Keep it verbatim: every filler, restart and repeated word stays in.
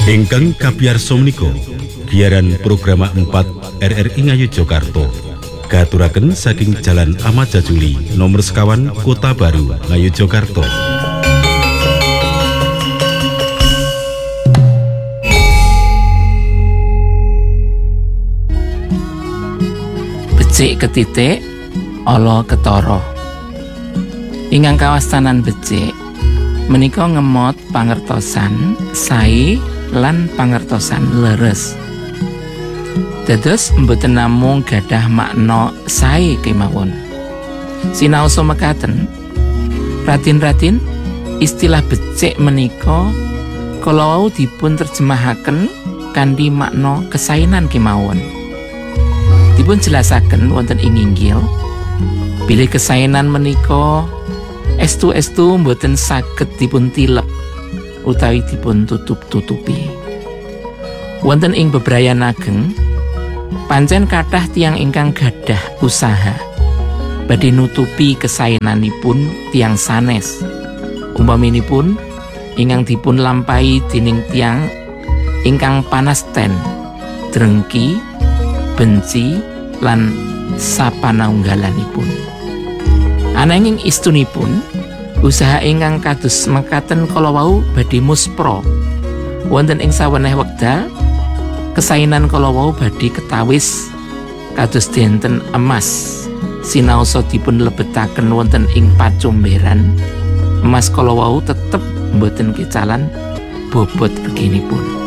Ingkang kabiyarsa menika giaran program empat R R I Ngayogyakarta katuraken saking Jalan Ahmad Jajuli nomor sekawan Kota Baru Ngayogyakarta. Becik ketitik ala ketara. Ingkang kawastanan becik menika ngemot pangertosan sae lan pangertosan leres. Dados mboten namung gadah makna sae kemawon. Sinaosa mekaten, Ratin-ratin istilah becik menika kala wau dipun terjemahaken kanthi makna kesainan kemawon. Dipun jelasaken wonten ing inggil bilih kesainan menika estu-estu mboten saged dipun tilep utawi dipun tutup-tutupi. Wonten ing bebrayan ageng pancen kathah tiyang ingkang gadah usaha badhe nutupi kesaenanipun tiyang sanes. Umpaminipun ingkang dipun lampahi dening tiyang ingkang panasten, drengki, benci lan sapanunggalanipun. Ananging istunipun usaha ingkang kados mekaten kala wau badhe muspra. Wonten ing saweneh wekdal kesainan kala wau badhe ketawis kados dinten emas sinaosa dipun lebetaken wonten ing pacumberan. Emas kala wau tetep mboten kecalan bobot reginipun.